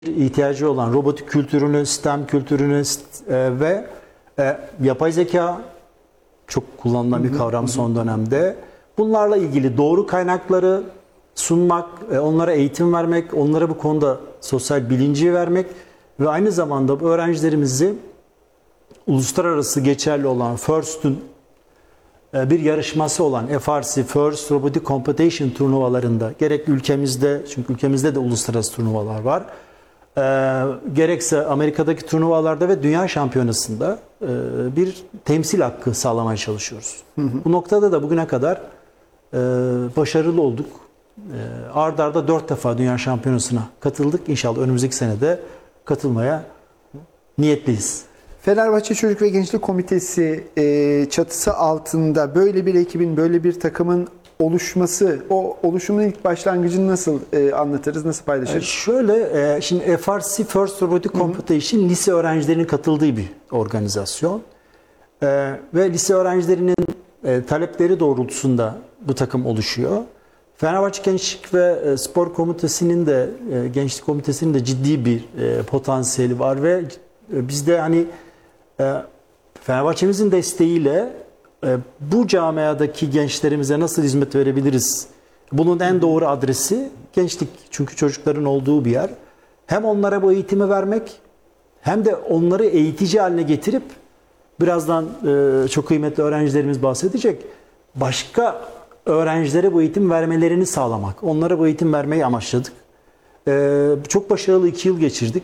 ihtiyacı olan robotik kültürünü, STEM kültürünü ve yapay zeka çok kullanılan bir kavram son dönemde. Bunlarla ilgili doğru kaynakları sunmak, onlara eğitim vermek, onlara bu konuda sosyal bilinci vermek ve aynı zamanda bu öğrencilerimizi uluslararası geçerli olan FIRST'ün bir yarışması olan FRC First Robotic Competition turnuvalarında gerek ülkemizde, çünkü ülkemizde de uluslararası turnuvalar var, gerekse Amerika'daki turnuvalarda ve dünya şampiyonasında bir temsil hakkı sağlamaya çalışıyoruz. Bu noktada da bugüne kadar başarılı olduk. Ard arda 4 defa dünya şampiyonasına katıldık. İnşallah önümüzdeki sene de katılmaya niyetliyiz. Fenerbahçe Çocuk ve Gençlik Komitesi çatısı altında böyle bir ekibin, böyle bir takımın oluşması, o oluşumun ilk başlangıcını nasıl anlatırız, nasıl paylaşırız? Şimdi FRC First Robotic Competition lise öğrencilerinin katıldığı bir organizasyon. Ve lise öğrencilerinin talepleri doğrultusunda bu takım oluşuyor. Fenerbahçe Gençlik ve Spor Komitesi'nin de, Gençlik Komitesi'nin de ciddi bir potansiyeli var ve biz de hani Fenerbahçe'mizin desteğiyle bu camiadaki gençlerimize nasıl hizmet verebiliriz? Bunun en doğru adresi gençlik. Çünkü çocukların olduğu bir yer. Hem onlara bu eğitimi vermek hem de onları eğitici haline getirip birazdan çok kıymetli öğrencilerimiz bahsedecek. Başka öğrencilere bu eğitim vermelerini sağlamak. Onlara bu eğitim vermeyi amaçladık. Çok başarılı 2 yıl geçirdik.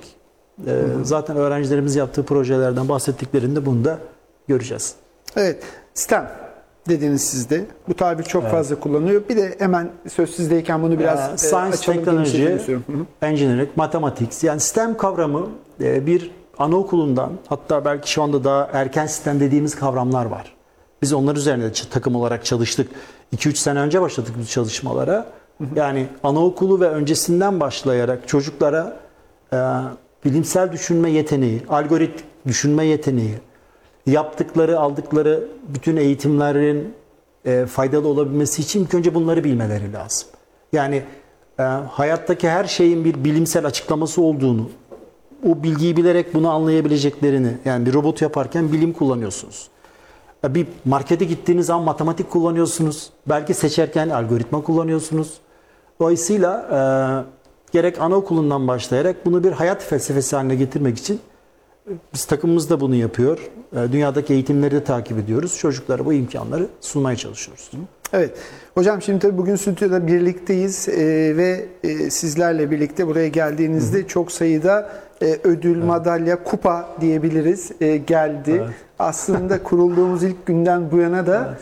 Zaten öğrencilerimiz yaptığı projelerden bahsettiklerinde bunu da göreceğiz. Evet, STEM dediniz siz de. Bu tabir çok fazla kullanılıyor. Bir de hemen söz sizdeyken bunu biraz Science, açalım. Technology, Engineering, Mathematics. Yani STEM kavramı bir anaokulundan, hatta belki şu anda daha erken STEM dediğimiz kavramlar var. Biz onlar üzerine takım olarak çalıştık. 2-3 sene önce başladık bu çalışmalara. Yani anaokulu ve öncesinden başlayarak çocuklara bilimsel düşünme yeteneği, algoritmik düşünme yeteneği, yaptıkları, aldıkları bütün eğitimlerin faydalı olabilmesi için ilk önce bunları bilmeleri lazım. Yani hayattaki her şeyin bir bilimsel açıklaması olduğunu, o bilgiyi bilerek bunu anlayabileceklerini, yani bir robot yaparken bilim kullanıyorsunuz. Bir markete gittiğiniz zaman matematik kullanıyorsunuz. Belki seçerken algoritma kullanıyorsunuz. Dolayısıyla gerek anaokulundan başlayarak bunu bir hayat felsefesi haline getirmek için biz takımımız da bunu yapıyor. Dünyadaki eğitimleri de takip ediyoruz. Çocuklara bu imkanları sunmaya çalışıyoruz. Evet. Hocam şimdi tabii bugün stüdyoda birlikteyiz ve sizlerle birlikte buraya geldiğinizde çok sayıda ödül, madalya, kupa diyebiliriz geldi. Evet. Aslında kurulduğumuz ilk günden bu yana da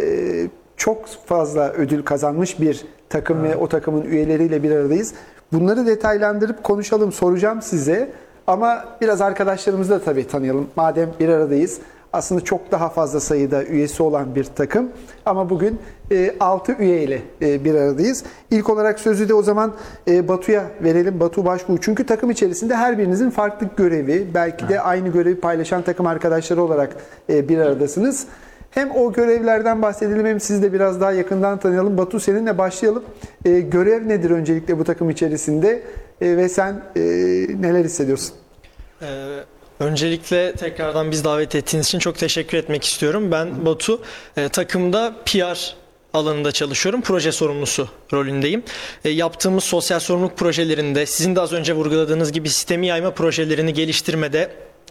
çok fazla ödül kazanmış bir takım ve o takımın üyeleriyle bir aradayız. Bunları detaylandırıp konuşalım, soracağım size. Ama biraz arkadaşlarımızı da tabii tanıyalım. Madem bir aradayız. Aslında çok daha fazla sayıda üyesi olan bir takım. Ama bugün 6 üyeyle bir aradayız. İlk olarak sözü de o zaman Batu'ya verelim. Batu Başbuğ. Çünkü takım içerisinde her birinizin farklı görevi, belki de aynı görevi paylaşan takım arkadaşları olarak bir aradasınız. Hem o görevlerden bahsedelim hem sizi de biraz daha yakından tanıyalım. Batu, seninle başlayalım. Görev nedir öncelikle bu takım içerisinde ve sen neler hissediyorsun? Öncelikle tekrardan biz davet ettiğiniz için çok teşekkür etmek istiyorum. Ben Batu, takımda PR alanında çalışıyorum. Proje sorumlusu rolündeyim. Yaptığımız sosyal sorumluluk projelerinde, sizin de az önce vurguladığınız gibi sistemi yayma projelerini geliştirmede,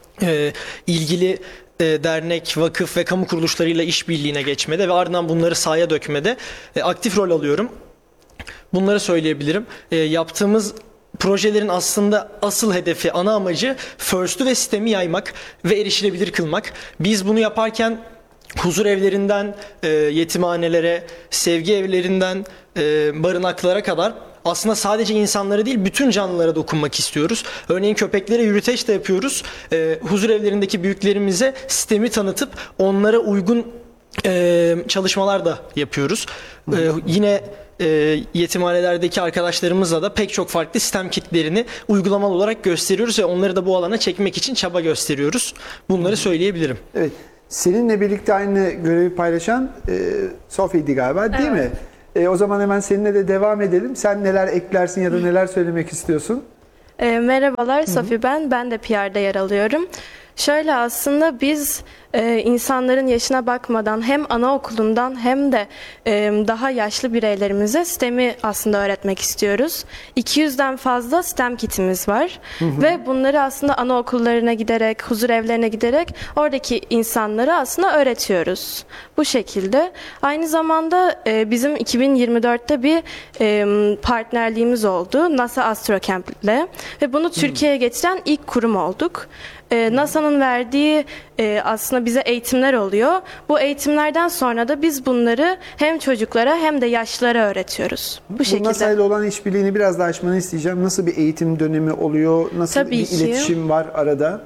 ilgili dernek, vakıf ve kamu kuruluşlarıyla işbirliğine geçmede ve ardından bunları sahaya dökmede aktif rol alıyorum. Bunları söyleyebilirim. Yaptığımız projelerin aslında asıl hedefi, ana amacı FIRST'ü ve sistemi yaymak ve erişilebilir kılmak. Biz bunu yaparken huzur evlerinden yetimhanelere, sevgi evlerinden barınaklara kadar aslında sadece insanlara değil bütün canlılara dokunmak istiyoruz. Örneğin köpeklere yürüteç de yapıyoruz. Huzur evlerindeki büyüklerimize sistemi tanıtıp onlara uygun çalışmalar da yapıyoruz. Yine yetimhanelerdeki arkadaşlarımızla da pek çok farklı sistem kitlerini uygulamalı olarak gösteriyoruz ve onları da bu alana çekmek için çaba gösteriyoruz. Bunları söyleyebilirim. Evet. Seninle birlikte aynı görevi paylaşan Sophie'di galiba, değil mi? O zaman hemen seninle de devam edelim. Sen neler eklersin ya da neler söylemek istiyorsun? Merhabalar, Sofi ben. Ben de PR'da yer alıyorum. Şöyle aslında biz insanların yaşına bakmadan hem anaokulundan hem de daha yaşlı bireylerimize STEM'i aslında öğretmek istiyoruz. 200'den fazla STEM kitimiz var. Ve bunları aslında anaokullarına giderek, huzur evlerine giderek oradaki insanlara aslında öğretiyoruz. Bu şekilde. Aynı zamanda bizim 2024'te bir partnerliğimiz oldu NASA Astrocamp ile ve bunu Türkiye'ye getiren ilk kurum olduk. NASA'nın verdiği aslında bize eğitimler oluyor. Bu eğitimlerden sonra da biz bunları hem çocuklara hem de yaşlılara öğretiyoruz. Bu Bu şekilde. NASA ile olan işbirliğini biraz daha açmanı isteyeceğim. Nasıl bir eğitim dönemi oluyor? Nasıl Tabii bir ki. iletişim var arada?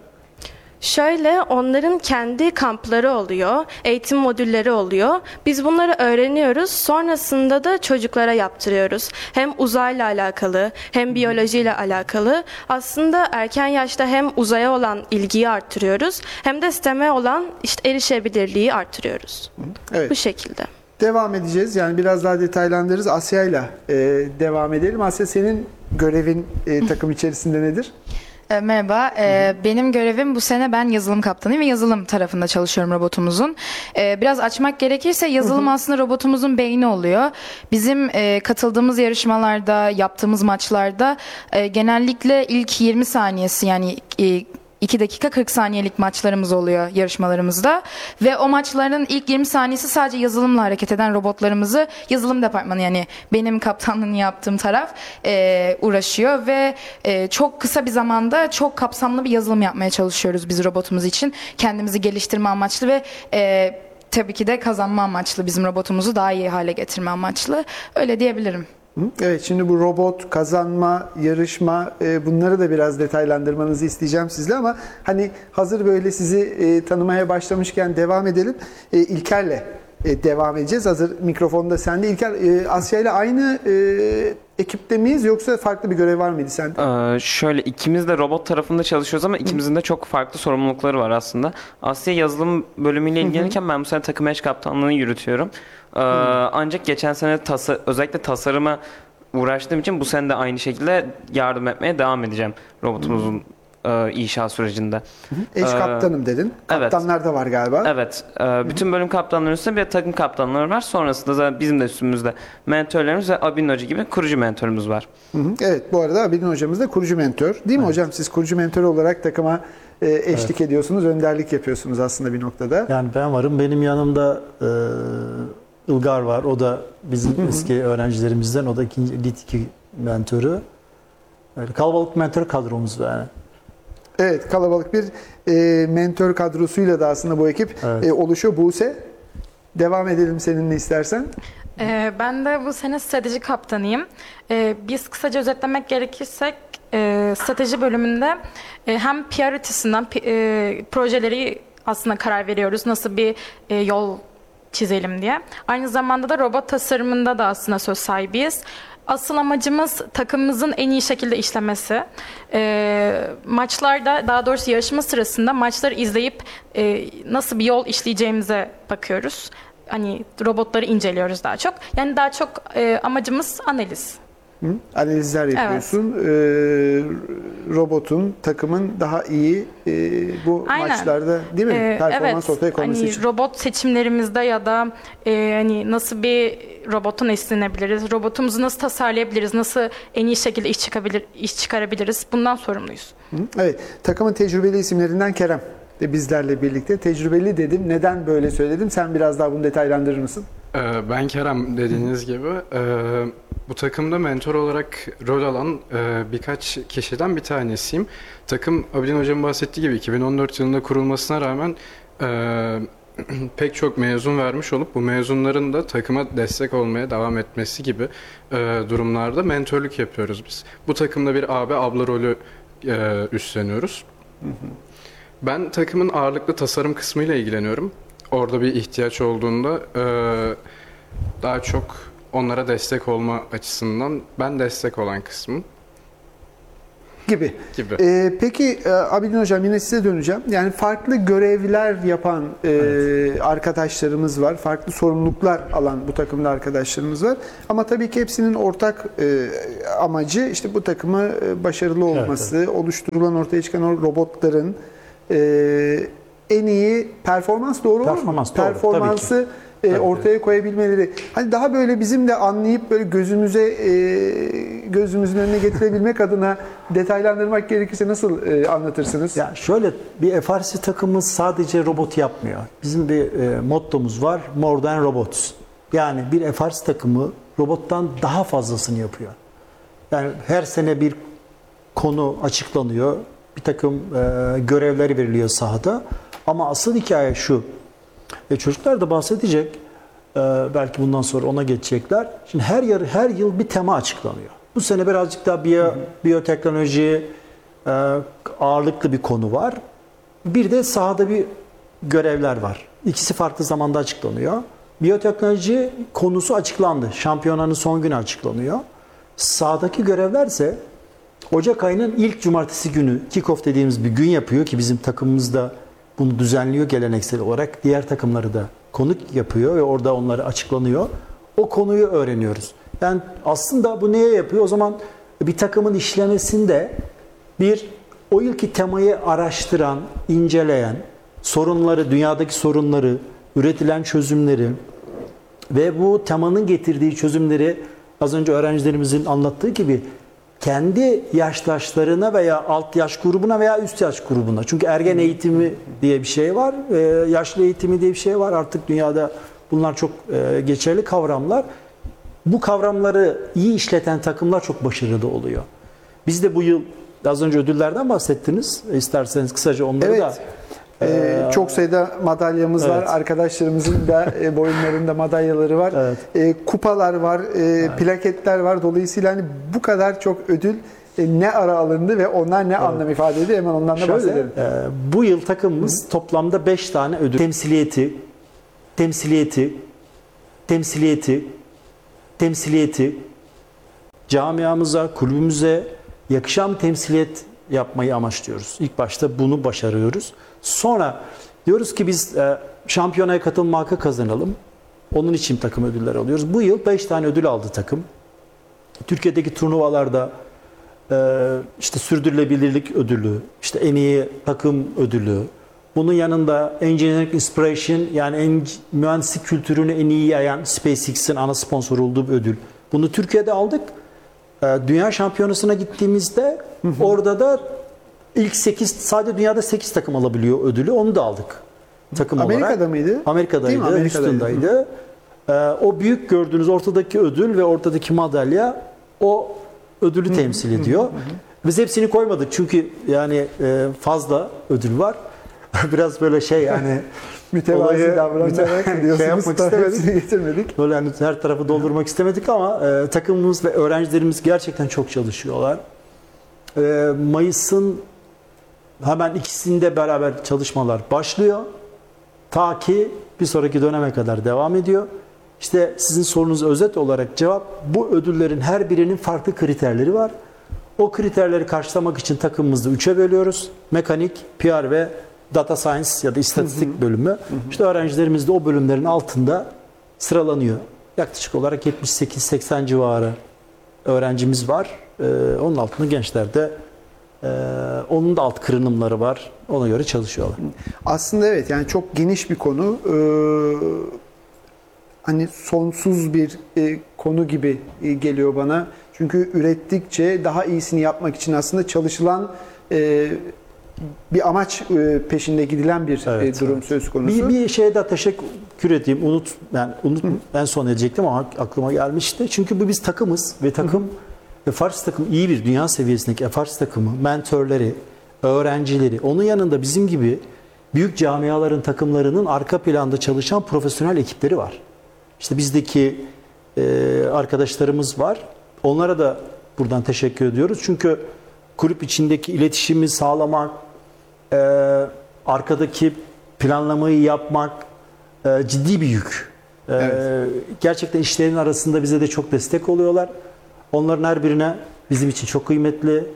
Şöyle onların kendi kampları oluyor, eğitim modülleri oluyor. Biz bunları öğreniyoruz. Sonrasında da çocuklara yaptırıyoruz. Hem uzayla alakalı hem biyolojiyle alakalı. Aslında erken yaşta hem uzaya olan ilgiyi arttırıyoruz hem de STEM'e olan işte erişebilirliği arttırıyoruz. Evet. Bu şekilde. Devam edeceğiz. Yani biraz daha detaylandırırız. Asya'yla devam edelim. Asya, senin görevin takım içerisinde nedir? Merhaba, benim görevim bu sene, ben yazılım kaptanıyım ve yazılım tarafında çalışıyorum robotumuzun. Biraz açmak gerekirse yazılım aslında robotumuzun beyni oluyor. Bizim katıldığımız yarışmalarda, yaptığımız maçlarda genellikle ilk 20 saniyesi, yani 2 dakika 40 saniyelik maçlarımız oluyor yarışmalarımızda. Ve o maçların ilk 20 saniyesi sadece yazılımla hareket eden robotlarımızı yazılım departmanı, yani benim kaptanlığını yaptığım taraf uğraşıyor ve çok kısa bir zamanda çok kapsamlı bir yazılım yapmaya çalışıyoruz biz robotumuz için. Kendimizi geliştirme amaçlı ve tabii ki de kazanma amaçlı, bizim robotumuzu daha iyi hale getirme amaçlı. Öyle diyebilirim. Evet, şimdi bu robot, kazanma, yarışma, bunları da biraz detaylandırmanızı isteyeceğim sizle, ama hani hazır böyle sizi tanımaya başlamışken devam edelim. İlker'le devam edeceğiz. Hazır mikrofon da sende. İlker, Asya ile aynı ekipte miyiz, yoksa farklı bir görev var mıydı sende? Şöyle, ikimiz de robot tarafında çalışıyoruz ama ikimizin de çok farklı sorumlulukları var aslında. Asya yazılım bölümüyle ilgilenirken ben bu sene takım eş kaptanlığını yürütüyorum. Ancak geçen sene özellikle tasarıma uğraştığım için bu sene de aynı şekilde yardım etmeye devam edeceğim robotumuzun inşa sürecinde. Eş kaptanım dedin. Evet. Kaptanlar da var galiba. Evet. Bütün bölüm kaptanlarının üstünde bir de takım kaptanları var. Sonrasında da bizim de üstümüzde mentörlerimiz ve Abin Hoca gibi kurucu mentörümüz var. Evet, bu arada Abidin hocamız da kurucu mentör. Değil mi hocam? Siz kurucu mentör olarak takıma eşlik ediyorsunuz, önderlik yapıyorsunuz aslında bir noktada. Yani ben varım. Benim yanımda Ilgar var. O da bizim eski öğrencilerimizden. O da Lit 2 mentörü. Öyle kalabalık mentör kadromuz var yani. Evet, kalabalık bir mentör kadrosuyla da aslında bu ekip oluşuyor. Buse, devam edelim seninle istersen. Ben de bu sene strateji kaptanıyım. Biz kısaca özetlemek gerekirsek strateji bölümünde hem PR açısından projeleri aslında karar veriyoruz. Nasıl bir yol çizelim diye. Aynı zamanda da robot tasarımında da aslında söz sahibiyiz. Asıl amacımız takımımızın en iyi şekilde işlemesi. Maçlarda, daha doğrusu yarışma sırasında maçları izleyip nasıl bir yol işleyeceğimize bakıyoruz. Hani robotları inceliyoruz daha çok. Yani daha çok amacımız analiz. Analizler yapıyorsun. Robotun, takımın daha iyi bu Aynen. maçlarda, değil mi? Performans evet. ortaya koyması Hani için. robot seçimlerimizde ya da hani nasıl bir robotun esinlenebiliriz, robotumuzu nasıl tasarlayabiliriz, nasıl en iyi şekilde iş çıkarabiliriz, bundan sorumluyuz. Evet, takımın tecrübeli isimlerinden Kerem de bizlerle birlikte. Tecrübeli dedim. Neden böyle söyledim? Sen biraz daha bunu detaylandırır mısın? Ben Kerem, dediğiniz gibi bu takımda mentor olarak rol alan birkaç kişiden bir tanesiyim. Takım, Abidin Hocam'ın bahsettiği gibi 2014 yılında kurulmasına rağmen pek çok mezun vermiş olup bu mezunların da takıma destek olmaya devam etmesi gibi durumlarda mentörlük yapıyoruz biz. Bu takımda bir abi abla rolü üstleniyoruz. Ben takımın ağırlıklı tasarım kısmıyla ilgileniyorum. Orada bir ihtiyaç olduğunda daha çok onlara destek olma açısından ben destek olan kısmım. gibi. Gibi. Peki Abidin Hocam, yine size döneceğim. Yani farklı görevler yapan arkadaşlarımız var. Farklı sorumluluklar alan bu takımda arkadaşlarımız var. Ama tabii ki hepsinin ortak amacı işte bu takımı başarılı olması, oluşturulan, ortaya çıkan o robotların en iyi performans, doğru mu? Performans, doğru. Performansı ortaya koyabilmeleri. Hani daha böyle bizim de anlayıp böyle gözümüzün önüne getirebilmek adına detaylandırmak gerekirse nasıl anlatırsınız? Ya şöyle, bir FRC takımımız sadece robot yapmıyor. Bizim bir mottomuz var. More than robots. Yani bir FRC takımı robottan daha fazlasını yapıyor. Yani her sene bir konu açıklanıyor. Bir takım görevleri veriliyor sahada. Ama asıl hikaye şu. Çocuklar da bahsedecek. Belki bundan sonra ona geçecekler. Şimdi her yıl bir tema açıklanıyor. Bu sene birazcık daha biyoteknoloji ağırlıklı bir konu var. Bir de sahada bir görevler var. İkisi farklı zamanda açıklanıyor. Biyoteknoloji konusu açıklandı. Şampiyonanın son günü açıklanıyor. Sahadaki görevler ise Ocak ayının ilk cumartesi günü kick-off dediğimiz bir gün yapıyor ki bizim takımımız da bunu düzenliyor geleneksel olarak. Diğer takımları da konuk yapıyor ve orada onları açıklanıyor. O konuyu öğreniyoruz. Yani aslında bu neye yapıyor? O zaman bir takımın işlemesinde o yılki temayı araştıran, inceleyen, sorunları, dünyadaki sorunları, üretilen çözümleri ve bu temanın getirdiği çözümleri az önce öğrencilerimizin anlattığı gibi kendi yaştaşlarına veya alt yaş grubuna veya üst yaş grubuna. Çünkü ergen eğitimi diye bir şey var, yaşlı eğitimi diye bir şey var. Artık dünyada bunlar çok geçerli kavramlar. Bu kavramları iyi işleten takımlar çok başarılı oluyor. Biz de bu yıl, az önce ödüllerden bahsettiniz. İsterseniz kısaca onları da. Çok sayıda madalyamız var. Arkadaşlarımızın da boyunlarında madalyaları var. Kupalar var, plaketler var. Dolayısıyla hani bu kadar çok ödül ne ara alındı ve onlar ne anlam ifade ediyor? Hemen ondan da bahsedelim. Bu yıl takımımız toplamda 5 tane ödül. Temsiliyeti, camiamıza, kulübümüze yakışan temsiliyet yapmayı amaçlıyoruz. İlk başta bunu başarıyoruz. Sonra diyoruz ki biz şampiyonaya katılma hakkı kazanalım. Onun için takım ödülleri alıyoruz. Bu yıl 5 tane ödül aldı takım. Türkiye'deki turnuvalarda işte sürdürülebilirlik ödülü, işte en iyi takım ödülü. Bunun yanında Engineering Inspiration, yani mühendislik kültürünü en iyi yayan SpaceX'in ana sponsor olduğu bir ödül. Bunu Türkiye'de aldık. Dünya şampiyonasına gittiğimizde orada da ilk 8, sadece dünyada 8 takım alabiliyor ödülü. Onu da aldık takım olarak. Amerika'da mıydı? Amerika'daydı, Houston'daydı. O büyük gördüğünüz ortadaki ödül ve ortadaki madalya o ödülü temsil ediyor. Biz hepsini koymadık çünkü yani fazla ödül var. Biraz böyle yani mütevazi davranarak diyorsunuz. Yapmak istemedik. Getirmedik. Böyle yani her tarafı doldurmak istemedik ama takımımız ve öğrencilerimiz gerçekten çok çalışıyorlar. Mayıs'ın hemen ikisinde beraber çalışmalar başlıyor. Ta ki bir sonraki döneme kadar devam ediyor. İşte sizin sorunuza özet olarak cevap, bu ödüllerin her birinin farklı kriterleri var. O kriterleri karşılamak için takımımızı 3'e bölüyoruz. Mekanik, PR ve Data Science ya da istatistik bölümü. İşte öğrencilerimiz de o bölümlerin altında sıralanıyor. Yaklaşık olarak 78-80 civarı öğrencimiz var. Onun altında gençler de onun da alt kırınımları var. Ona göre çalışıyorlar. Aslında evet, yani çok geniş bir konu. Hani sonsuz bir konu gibi geliyor bana. Çünkü ürettikçe daha iyisini yapmak için aslında çalışılan bir amaç peşinde gidilen bir durum söz konusu. Bir şeye de teşekkür edeyim. En son edecektim ama aklıma gelmişti. Çünkü biz takımız ve takım FRC takım iyi bir dünya seviyesindeki FRC takımı, mentörleri, öğrencileri, onun yanında bizim gibi büyük camiaların takımlarının arka planda çalışan profesyonel ekipleri var. İşte bizdeki arkadaşlarımız var. Onlara da buradan teşekkür ediyoruz. Çünkü kulüp içindeki iletişimi sağlamak, arkadaki planlamayı yapmak ciddi bir yük. Gerçekten işlerin arasında bize de çok destek oluyorlar. Onların her birine bizim için çok kıymetli.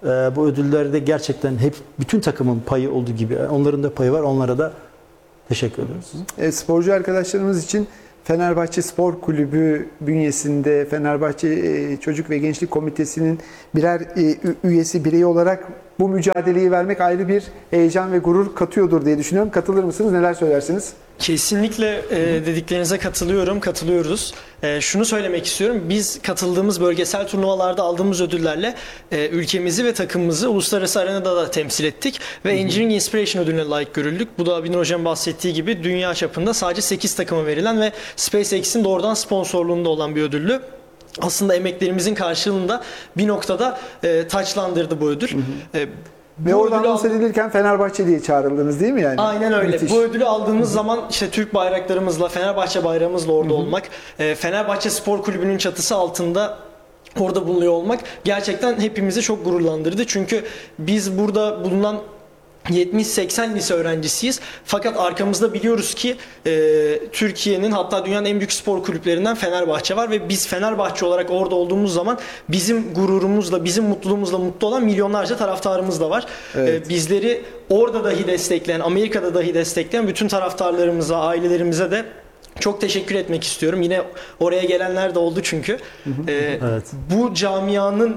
Bu ödüllerde gerçekten hep bütün takımın payı olduğu gibi onların da payı var. Onlara da teşekkür ediyoruz. Sporcu arkadaşlarımız için Fenerbahçe Spor Kulübü bünyesinde Fenerbahçe Çocuk ve Gençlik Komitesi'nin birer üyesi, bireyi olarak bu mücadeleyi vermek ayrı bir heyecan ve gurur katıyordur diye düşünüyorum. Katılır mısınız? Neler söylersiniz? Kesinlikle dediklerinize katılıyoruz. Şunu söylemek istiyorum. Biz katıldığımız bölgesel turnuvalarda aldığımız ödüllerle ülkemizi ve takımımızı uluslararası arenada da temsil ettik. Ve Engineering Inspiration ödülüne layık görüldük. Bu da Binur Hocam bahsettiği gibi dünya çapında sadece 8 takıma verilen ve SpaceX'in doğrudan sponsorluğunda olan bir ödüllü. Aslında emeklerimizin karşılığında bir noktada taçlandırdı bu ödül. Ve oradan bahsedilirken Fenerbahçe diye çağrıldınız değil mi yani? Aynen öyle. Müthiş. Bu ödülü aldığımız zaman işte Türk bayraklarımızla, Fenerbahçe bayrağımızla orada olmak, Fenerbahçe Spor Kulübü'nün çatısı altında orada bulunuyor olmak gerçekten hepimizi çok gururlandırdı. Çünkü biz burada bulunan 70-80 lise öğrencisiyiz. Fakat arkamızda biliyoruz ki Türkiye'nin hatta dünyanın en büyük spor kulüplerinden Fenerbahçe var ve biz Fenerbahçe olarak orada olduğumuz zaman bizim gururumuzla, bizim mutluluğumuzla mutlu olan milyonlarca taraftarımız da var. Evet. Bizleri orada dahi destekleyen, Amerika'da dahi destekleyen bütün taraftarlarımıza, ailelerimize de çok teşekkür etmek istiyorum. Yine oraya gelenler de oldu çünkü. Evet. Bu camianın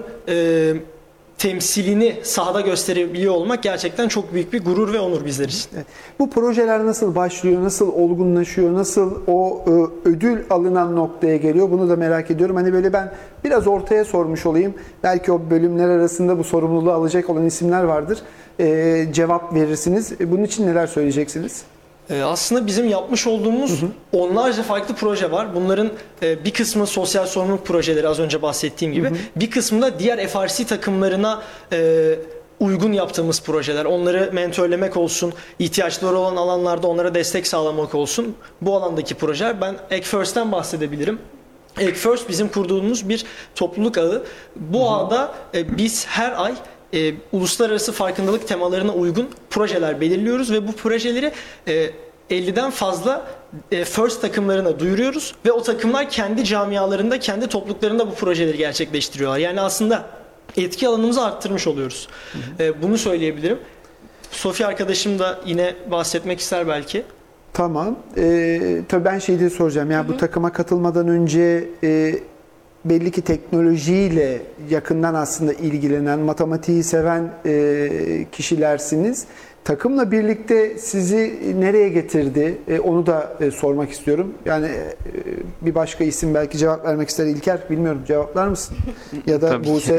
temsilini sahada gösterebiliyor olmak gerçekten çok büyük bir gurur ve onur bizler için. Bu projeler nasıl başlıyor, nasıl olgunlaşıyor, nasıl o ödül alınan noktaya geliyor bunu da merak ediyorum. Hani böyle ben biraz ortaya sormuş olayım. Belki o bölümler arasında bu sorumluluğu alacak olan isimler vardır. Cevap verirsiniz. Bunun için neler söyleyeceksiniz? Aslında bizim yapmış olduğumuz onlarca farklı proje var. Bunların bir kısmı sosyal sorumluluk projeleri az önce bahsettiğim gibi. Bir kısmı da diğer FRC takımlarına uygun yaptığımız projeler. Onları mentörlemek olsun, ihtiyaçları olan alanlarda onlara destek sağlamak olsun. Bu alandaki projeler. Ben Egg-First'ten bahsedebilirim. Egg-First bizim kurduğumuz bir topluluk ağı. Bu ağda biz her ay uluslararası farkındalık temalarına uygun projeler belirliyoruz ve bu projeleri 50'den fazla First takımlarına duyuruyoruz ve o takımlar kendi camialarında, kendi topluluklarında bu projeleri gerçekleştiriyorlar. Yani aslında etki alanımızı arttırmış oluyoruz. Bunu söyleyebilirim. Sofi arkadaşım da yine bahsetmek ister belki. Tamam. Tabii ben şeyi de soracağım. Yani bu takıma katılmadan önce belli ki teknolojiyle yakından aslında ilgilenen, matematiği seven kişilersiniz. Takımla birlikte sizi nereye getirdi? Onu da sormak istiyorum. Yani bir başka isim belki cevap vermek ister. İlker, bilmiyorum, cevaplar mısın? Ya da Tabii Buse. ki.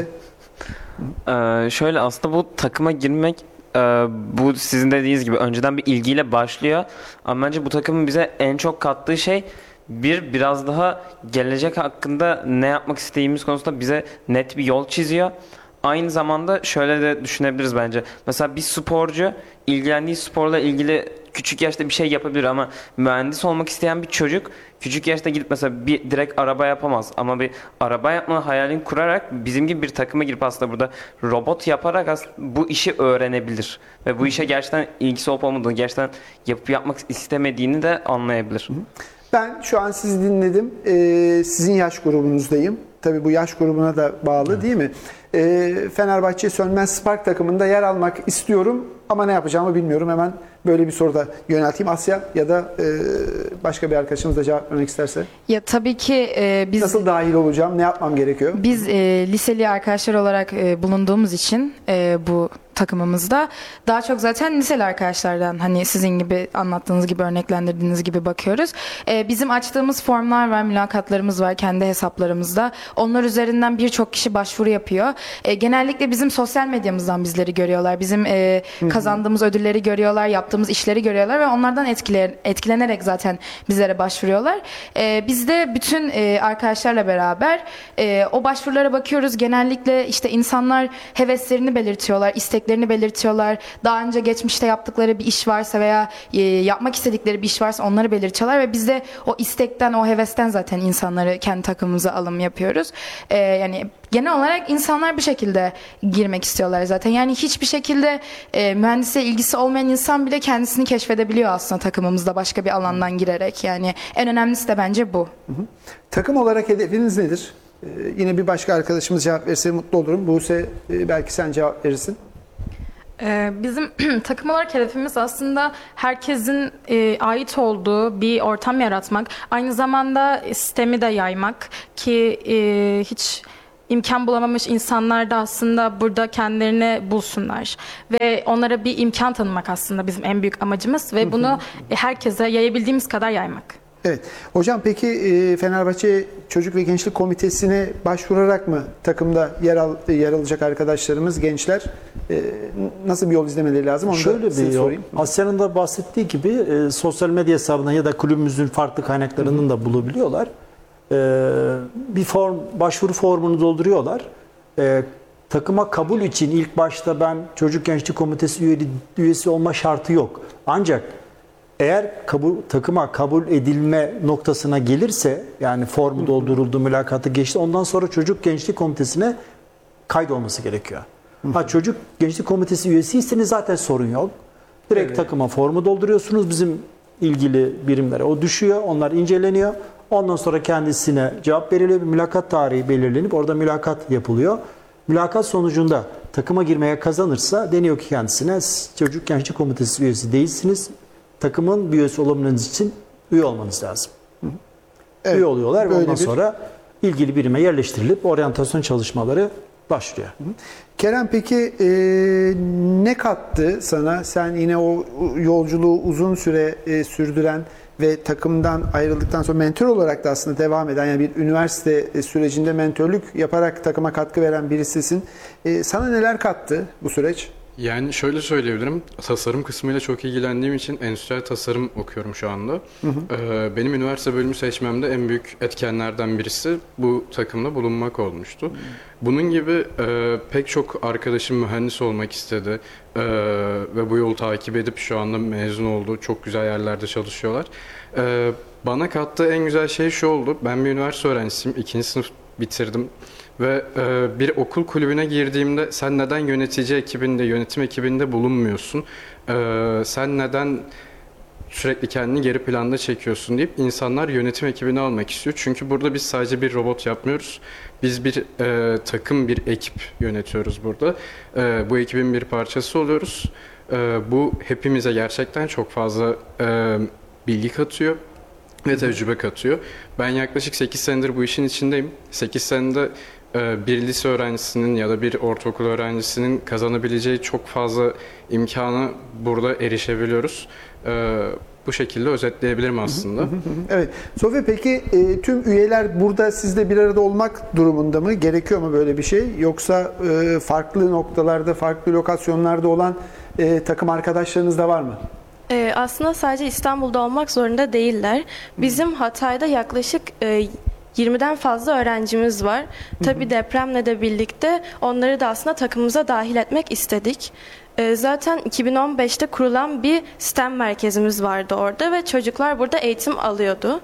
Şöyle aslında bu takıma girmek bu sizin dediğiniz gibi önceden bir ilgiyle başlıyor. Ama bence bu takımın bize en çok kattığı şey biraz daha gelecek hakkında ne yapmak istediğimiz konusunda bize net bir yol çiziyor. Aynı zamanda şöyle de düşünebiliriz bence. Mesela bir sporcu ilgilendiği sporla ilgili küçük yaşta bir şey yapabilir ama mühendis olmak isteyen bir çocuk küçük yaşta gidip mesela bir direkt araba yapamaz. Ama bir araba yapma hayalini kurarak bizim gibi bir takıma girip aslında burada robot yaparak aslında bu işi öğrenebilir. Ve bu işe gerçekten ilgisi olup olmadığını, gerçekten yapmak istemediğini de anlayabilir. Ben şu an sizi dinledim. Sizin yaş grubunuzdayım. Tabii bu yaş grubuna da bağlı değil mi? Fenerbahçe Sönmez Spark takımında yer almak istiyorum ama ne yapacağımı bilmiyorum. Hemen böyle bir soru da yönelteyim. Asya ya da başka bir arkadaşımız da cevap vermek isterse. Ya tabii ki biz Nasıl dahil olacağım? Ne yapmam gerekiyor? Biz liseli arkadaşlar olarak bulunduğumuz için bu takımımızda daha çok zaten liseli arkadaşlardan hani sizin gibi anlattığınız gibi örneklendirdiğiniz gibi bakıyoruz. Bizim açtığımız formlar var, mülakatlarımız var kendi hesaplarımızda. Onlar üzerinden birçok kişi başvuru yapıyor. Genellikle bizim sosyal medyamızdan bizleri görüyorlar. Bizim kazandığımız ödülleri görüyorlar, yaptığımız işleri görüyorlar ve onlardan etkilenerek zaten bizlere başvuruyorlar. Biz de bütün arkadaşlarla beraber o başvurulara bakıyoruz. Genellikle işte insanlar heveslerini belirtiyorlar, isteklerini belirtiyorlar. Daha önce geçmişte yaptıkları bir iş varsa veya yapmak istedikleri bir iş varsa onları belirtiyorlar ve biz de o istekten, o hevesten zaten insanları kendi takımımıza alım yapıyoruz. Yani genel olarak insanlar bir şekilde girmek istiyorlar zaten. Yani hiçbir şekilde mühendisliğe ilgisi olmayan insan bile kendisini keşfedebiliyor aslında takımımızda başka bir alandan girerek. Yani en önemlisi de bence bu. Takım olarak hedefiniz nedir? Yine bir başka arkadaşımız cevap verirse mutlu olurum. Buse, belki sen cevap verirsin. Bizim takım olarak hedefimiz aslında herkesin ait olduğu bir ortam yaratmak. Aynı zamanda sistemi de yaymak ki hiç imkan bulamamış insanlar da aslında burada kendilerini bulsunlar. Ve onlara bir imkan tanımak aslında bizim en büyük amacımız ve bunu herkese yayabildiğimiz kadar yaymak. Evet. Hocam peki Fenerbahçe Çocuk ve Gençlik Komitesi'ne başvurarak mı takımda yer alacak arkadaşlarımız, gençler nasıl bir yol izlemeleri lazım? Onu Şöyle da size bir yol. sorayım. Asya'nın da bahsettiği gibi sosyal medya hesabına ya da kulübümüzün farklı kaynaklarının da bulabiliyorlar. Bir başvuru formunu dolduruyorlar. Takıma kabul için ilk başta ben Çocuk Gençlik Komitesi üyesi olma şartı yok. Ancak eğer takıma kabul edilme noktasına gelirse, yani formu dolduruldu, mülakatı geçti, ondan sonra Çocuk Gençlik Komitesi'ne kaydolması gerekiyor. Çocuk Gençlik Komitesi üyesiyseniz zaten sorun yok. Direkt takıma formu dolduruyorsunuz. Bizim ilgili birimlere o düşüyor. Onlar inceleniyor. Ondan sonra kendisine cevap veriliyor. Bir mülakat tarihi belirlenip orada mülakat yapılıyor. Mülakat sonucunda takıma girmeye kazanırsa deniyor ki kendisine Çocuk Gençlik Komitesi üyesi değilsiniz. Takımın bir üyesi olabilmeniz için üye olmanız lazım. Evet, Üye oluyorlar ve böyle ondan bir- sonra ilgili birime yerleştirilip oryantasyon çalışmaları başlıyor. Kerem peki ne kattı sana? Sen yine o yolculuğu uzun süre sürdüren ve takımdan ayrıldıktan sonra mentor olarak da aslında devam eden, yani bir üniversite sürecinde mentörlük yaparak takıma katkı veren birisisin. Sana neler kattı bu süreç? Yani şöyle söyleyebilirim. Tasarım kısmıyla çok ilgilendiğim için endüstriyel tasarım okuyorum şu anda. Benim üniversite bölümü seçmemde en büyük etkenlerden birisi bu takımda bulunmak olmuştu. Bunun gibi pek çok arkadaşım mühendis olmak istedi ve bu yolu takip edip şu anda mezun oldu. Çok güzel yerlerde çalışıyorlar. Bana kattığı en güzel şey şu oldu. Ben bir üniversite öğrencisiyim. 2. sınıf bitirdim. Ve bir okul kulübüne girdiğimde sen neden yönetici ekibinde, yönetim ekibinde bulunmuyorsun? Sen neden sürekli kendini geri planda çekiyorsun deyip insanlar yönetim ekibine almak istiyor. Çünkü burada biz sadece bir robot yapmıyoruz. Biz bir takım, bir ekip yönetiyoruz burada. Bu ekibin bir parçası oluyoruz. Bu hepimize gerçekten çok fazla bilgi katıyor ve tecrübe katıyor. Ben yaklaşık 8 senedir bu işin içindeyim. 8 senede bir lise öğrencisinin ya da bir ortaokul öğrencisinin kazanabileceği çok fazla imkana burada erişebiliyoruz. Bu şekilde özetleyebilirim aslında. Evet. Sofya peki tüm üyeler burada sizle bir arada olmak durumunda mı? Gerekiyor mu böyle bir şey? Yoksa farklı noktalarda, farklı lokasyonlarda olan takım arkadaşlarınız da var mı? Aslında sadece İstanbul'da olmak zorunda değiller. Bizim Hatay'da yaklaşık 20'den fazla öğrencimiz var. Tabii depremle de birlikte onları da aslında takımımıza dahil etmek istedik. Zaten 2015'te kurulan bir STEM merkezimiz vardı orada ve çocuklar burada eğitim alıyordu.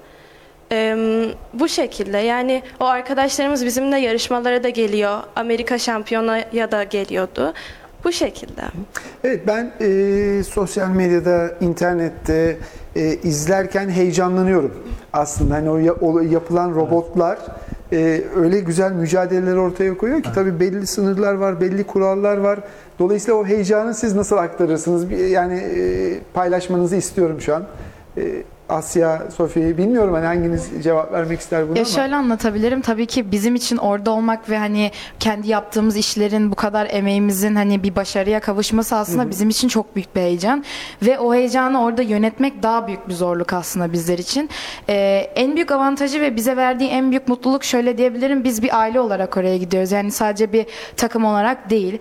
Bu şekilde, yani o arkadaşlarımız bizimle yarışmalara da geliyor. Amerika şampiyonaya da geliyordu. Bu şekilde. Evet, ben sosyal medyada, internette izlerken heyecanlanıyorum. Aslında hani o yapılan robotlar öyle güzel mücadeleler ortaya koyuyor ki tabii belli sınırlar var, belli kurallar var. Dolayısıyla o heyecanı siz nasıl aktarırsınız? Yani paylaşmanızı istiyorum şu an. Asya, Sofya'yı bilmiyorum hani hanginiz cevap vermek ister buna Ya ama. şöyle anlatabilirim. Tabii ki bizim için orada olmak ve hani kendi yaptığımız işlerin, bu kadar emeğimizin hani bir başarıya kavuşması aslında bizim için çok büyük bir heyecan. Ve o heyecanı orada yönetmek daha büyük bir zorluk aslında bizler için. En büyük avantajı ve bize verdiği en büyük mutluluk şöyle diyebilirim. Biz bir aile olarak oraya gidiyoruz. Yani sadece bir takım olarak değil.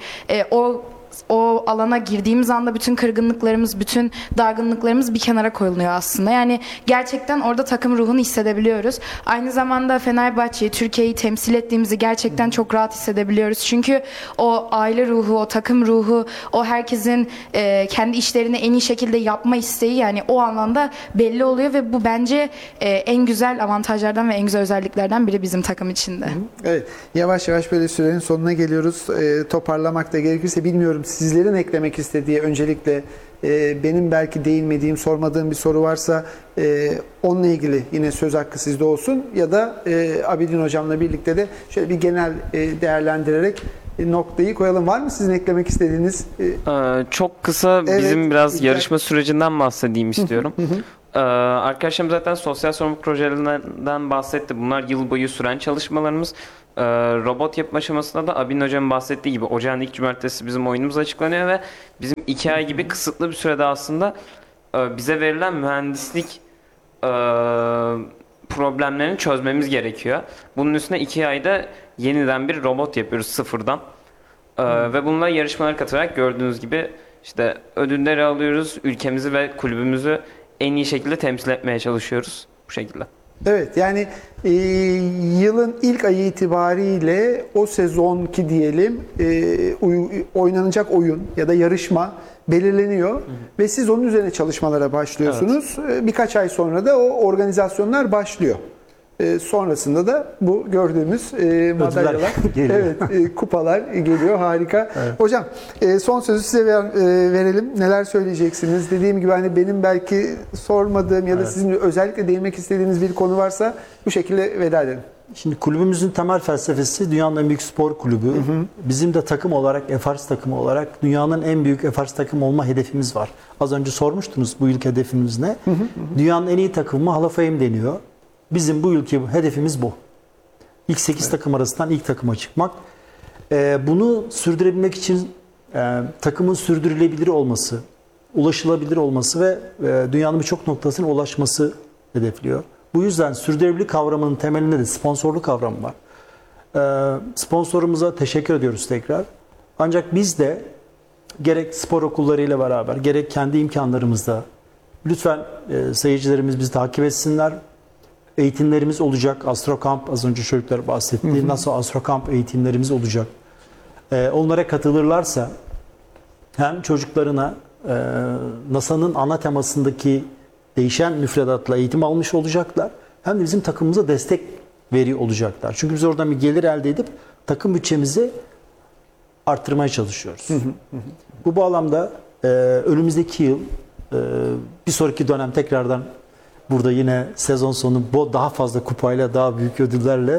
O alana girdiğimiz anda bütün kırgınlıklarımız, bütün dargınlıklarımız bir kenara koyuluyor aslında. Yani gerçekten orada takım ruhunu hissedebiliyoruz. Aynı zamanda Fenerbahçe'yi, Türkiye'yi temsil ettiğimizi gerçekten çok rahat hissedebiliyoruz. Çünkü o aile ruhu, o takım ruhu, o herkesin kendi işlerini en iyi şekilde yapma isteği, yani o anlamda belli oluyor ve bu bence en güzel avantajlardan ve en güzel özelliklerden biri bizim takım içinde. Evet, yavaş yavaş böyle sürenin sonuna geliyoruz. Toparlamak da gerekirse bilmiyorum sizlerin eklemek istediği öncelikle benim belki değinmediğim, sormadığım bir soru varsa onunla ilgili yine söz hakkı sizde olsun. Ya da Abidin Hocam'la birlikte de şöyle bir genel değerlendirerek noktayı koyalım. Var mı sizin eklemek istediğiniz? Çok kısa Evet, bizim biraz İlker. yarışma sürecinden bahsedeyim istiyorum. Arkadaşlarım zaten sosyal sorumluluk projelerinden bahsetti. Bunlar yıl boyu süren çalışmalarımız. Robot yapma aşamasında da Abin Hocam'ın bahsettiği gibi ocağın ilk cumartesi bizim oyunumuz açıklanıyor ve bizim 2 ay gibi kısıtlı bir sürede aslında bize verilen mühendislik problemlerini çözmemiz gerekiyor. Bunun üstüne 2 ayda yeniden bir robot yapıyoruz sıfırdan. Ve bununla yarışmalara katılarak gördüğünüz gibi işte ödülleri alıyoruz. Ülkemizi ve kulübümüzü en iyi şekilde temsil etmeye çalışıyoruz bu şekilde. Evet, yani yılın ilk ayı itibariyle o sezonki diyelim oynanacak oyun ya da yarışma belirleniyor ve siz onun üzerine çalışmalara başlıyorsunuz. Birkaç ay sonra da o organizasyonlar başlıyor. Sonrasında da bu gördüğümüz madalyalar, geliyor. evet, kupalar geliyor. Harika. Evet. Hocam son sözü size verelim. Neler söyleyeceksiniz? Dediğim gibi hani benim belki sormadığım ya da sizin özellikle değinmek istediğiniz bir konu varsa bu şekilde veda edelim. Şimdi kulübümüzün temel felsefesi dünyanın en büyük spor kulübü. Bizim de takım olarak, Efars takımı olarak dünyanın en büyük Efars takımı olma hedefimiz var. Az önce sormuştunuz bu yılki hedefimiz ne? Dünyanın en iyi takımı Hall of Fame deniyor. Bizim bu yılki hedefimiz bu. İlk 8 takım arasından ilk takıma çıkmak. Bunu sürdürebilmek için takımın sürdürülebilir olması, ulaşılabilir olması ve dünyanın birçok noktasına ulaşması hedefliyor. Bu yüzden sürdürülebilirlik kavramının temelinde de sponsorluk kavramı var. Sponsorumuza teşekkür ediyoruz tekrar. Ancak biz de gerek spor okullarıyla beraber, gerek kendi imkanlarımızda lütfen seyircilerimiz bizi takip etsinler. Eğitimlerimiz olacak. Astrokamp, az önce çocuklar bahsetti. Nasıl Astrokamp eğitimlerimiz olacak. Onlara katılırlarsa hem çocuklarına NASA'nın ana temasındaki değişen müfredatla eğitim almış olacaklar. Hem de bizim takımımıza destek veriyor olacaklar. Çünkü biz oradan bir gelir elde edip takım bütçemizi arttırmaya çalışıyoruz. Bu bağlamda önümüzdeki yıl bir sonraki dönem tekrardan burada yine sezon sonu daha fazla kupayla, daha büyük ödüllerle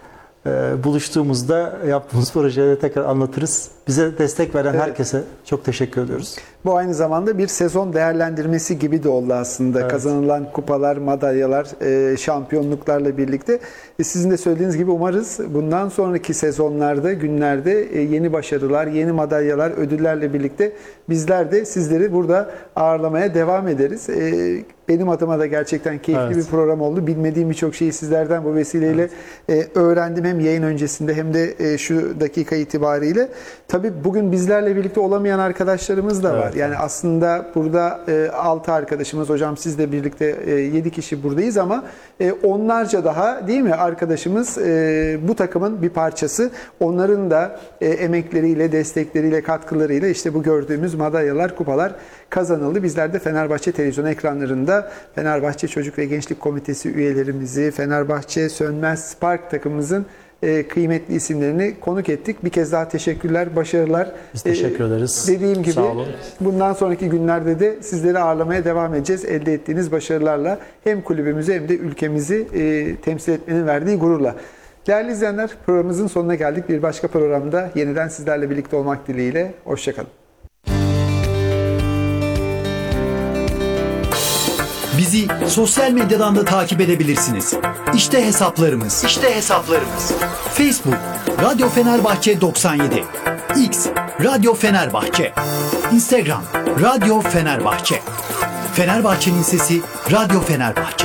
buluştuğumuzda yaptığımız projeleri tekrar anlatırız. Bize destek veren herkese çok teşekkür ediyoruz. Bu aynı zamanda bir sezon değerlendirmesi gibi de oldu aslında. Evet. Kazanılan kupalar, madalyalar, şampiyonluklarla birlikte. Sizin de söylediğiniz gibi umarız bundan sonraki sezonlarda, günlerde yeni başarılar, yeni madalyalar, ödüllerle birlikte bizler de sizleri burada ağırlamaya devam ederiz. Benim adıma da gerçekten keyifli bir program oldu. Bilmediğim birçok şeyi sizlerden bu vesileyle öğrendim. Hem yayın öncesinde hem de şu dakika itibariyle. Tabii bugün bizlerle birlikte olamayan arkadaşlarımız da var. Yani aslında burada 6 arkadaşımız, hocam sizle birlikte 7 kişi buradayız ama onlarca daha değil mi arkadaşımız bu takımın bir parçası. Onların da emekleriyle, destekleriyle, katkılarıyla işte bu gördüğümüz madalyalar, kupalar kazanıldı. Bizler de Fenerbahçe televizyon ekranlarında Fenerbahçe Çocuk ve Gençlik Komitesi üyelerimizi, Fenerbahçe Sönmez Spark takımımızın kıymetli isimlerini konuk ettik. Bir kez daha teşekkürler, başarılar. Biz teşekkür ederiz. Dediğim gibi Sağ olun. bundan sonraki günlerde de sizleri ağırlamaya devam edeceğiz. Elde ettiğiniz başarılarla hem kulübümüzü hem de ülkemizi temsil etmenin verdiği gururla. Değerli izleyenler, programımızın sonuna geldik. Bir başka programda yeniden sizlerle birlikte olmak dileğiyle. Hoşçakalın. Bizi sosyal medyadan da takip edebilirsiniz. İşte hesaplarımız. Facebook Radyo Fenerbahçe 97. X Radyo Fenerbahçe. Instagram Radyo Fenerbahçe. Fenerbahçe'nin sesi Radyo Fenerbahçe.